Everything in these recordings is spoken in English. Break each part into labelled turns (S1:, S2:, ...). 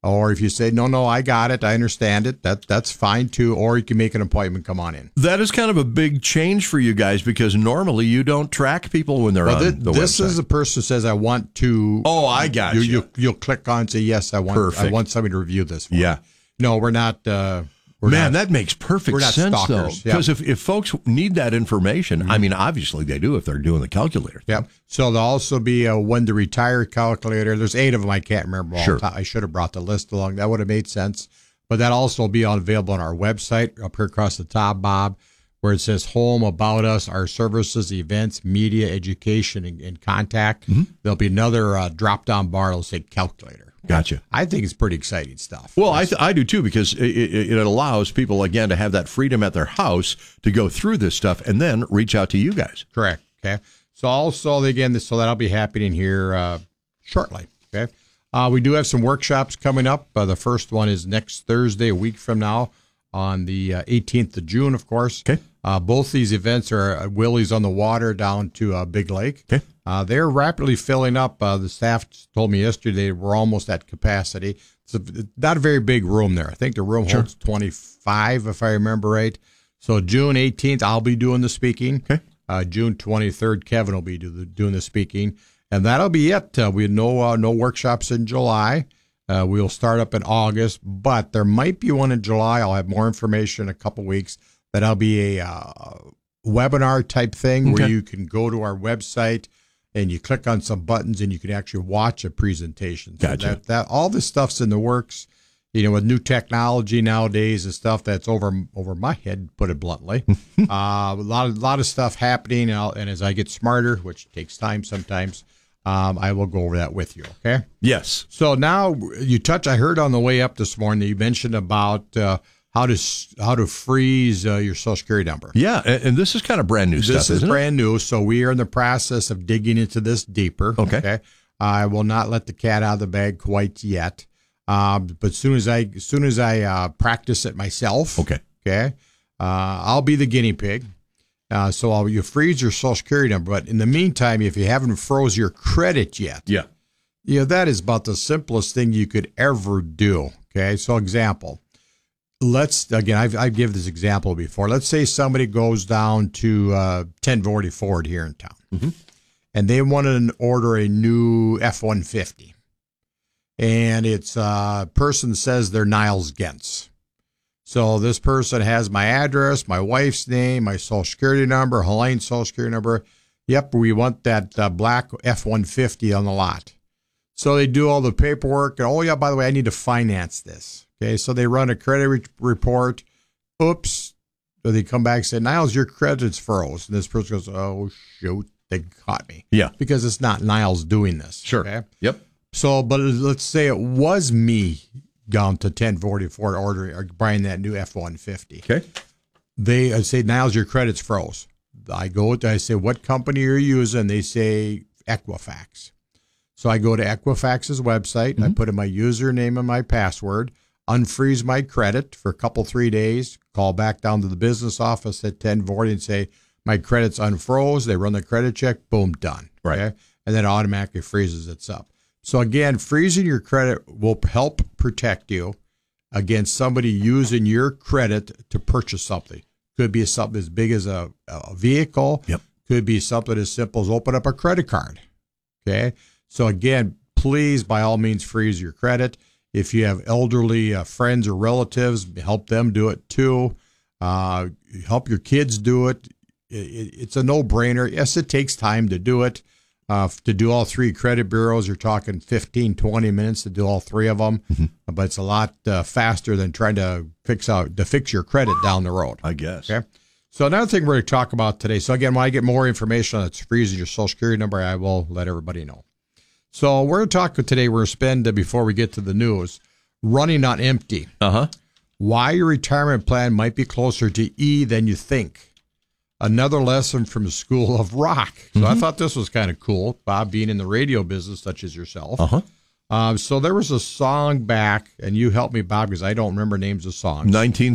S1: Or if you say, no, I got it, I understand it, that's fine too. Or you can make an appointment, come on in.
S2: That is kind of a big change for you guys because normally you don't track people when they're on the website.
S1: This is the person who says, I want to.
S2: Oh, I got you.
S1: You'll click on and say, yes, I want somebody to review this for me. No, we're not.
S2: That makes perfect sense,
S1: stalkers,
S2: though. Because if folks need that information, I mean, obviously they do if they're doing the calculator.
S1: Yep. So there'll also be a when to retire calculator. There's 8 of them. I can't remember all. I should have brought the list along. That would have made sense. But that also will be available on our website up here across the top, Bob, where it says home, about us, our services, events, media, education, and contact. There'll be another drop-down bar that'll say calculator.
S2: Gotcha.
S1: I think it's pretty exciting stuff.
S2: Well, I do too, because it allows people, again, to have that freedom at their house to go through this stuff and then reach out to you guys.
S1: Correct. Okay. So also, again, so that'll be happening here shortly. Okay. We do have some workshops coming up. The first one is next Thursday, a week from now, on the 18th of June, of course.
S2: Okay.
S1: Both these events are at Willie's on the Water down to Big Lake.
S2: Okay.
S1: They're rapidly filling up. The staff told me yesterday we're almost at capacity. It's not a very big room there. I think the room holds 25, if I remember right. So June 18th, I'll be doing the speaking.
S2: Okay.
S1: June 23rd, Kevin will be doing the speaking. And that'll be it. We have no workshops in July. We'll start up in August, but there might be one in July. I'll have more information in a couple weeks. That'll be a webinar type thing where you can go to our website and you click on some buttons and you can actually watch a presentation. So
S2: Gotcha.
S1: that all this stuff's in the works. With new technology nowadays and stuff that's over my head, put it bluntly. A lot of stuff happening, and as I get smarter, which takes time sometimes, I will go over that with you. Okay.
S2: Yes.
S1: So now I heard on the way up this morning that you mentioned about how to freeze your Social Security number.
S2: Yeah, and this is kind of brand new stuff,
S1: This is brand new, so we are in the process of digging into this deeper.
S2: Okay.
S1: I will not let the cat out of the bag quite yet, but as soon as I practice it myself, I'll be the guinea pig. So you freeze your Social Security number, but in the meantime, if you haven't froze your credit yet, that is about the simplest thing you could ever do. Okay, so example. I've given this example before. Let's say somebody goes down to 1040 Ford here in town, and they want to order a new F-150. And it's a person says they're Niles Gentz. So this person has my address, my wife's name, my Social Security number, Helene's Social Security number. Yep, we want that black F-150 on the lot. So they do all the paperwork. And, by the way, I need to finance this. Okay, so they run a credit report. Oops. So they come back and say, Niles, your credit's froze. And this person goes, oh, shoot, they caught me.
S2: Yeah.
S1: Because it's not Niles doing this.
S2: Sure.
S1: Okay?
S2: Yep.
S1: So, but let's say it was me down to 1040 Ford ordering or buying that new F-150.
S2: Okay.
S1: I say, Niles, your credit's froze. I say, what company are you using? They say Equifax. So I go to Equifax's website. I put in my username and my password, unfreeze my credit for a couple, 3 days, call back down to the business office at 1040 and say, my credit's unfroze. They run the credit check. Boom, done.
S2: Right.
S1: Okay? And then it automatically freezes itself. So again, freezing your credit will help protect you against somebody using your credit to purchase something. Could be something as big as a vehicle.
S2: Yep.
S1: Could be something as simple as open up a credit card. Okay. So again, please, by all means, freeze your credit. If you have elderly friends or relatives, help them do it too. Help your kids do it. It's a no-brainer. Yes, it takes time to do it. To do all 3 credit bureaus, you're talking 15, 20 minutes to do all 3 of them. But it's a lot faster than trying to fix your credit down the road.
S2: I guess.
S1: Okay. So another thing we're going to talk about today. So again, when I get more information on freezing your Social Security number, I will let everybody know. So we're going to talk today. We're going to spend, before we get to the news, running on empty. Why your retirement plan might be closer to E than you think. Another lesson from the School of Rock. So I thought this was kind of cool, Bob, being in the radio business, such as yourself. So there was a song back, and you help me, Bob, because I don't remember names of songs.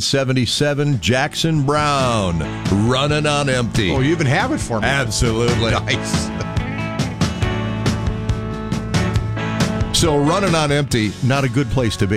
S2: 1977, Jackson Brown, Running on Empty.
S1: Oh, you even have it for me.
S2: Absolutely.
S1: Nice.
S2: So Running on Empty, not a good place to be.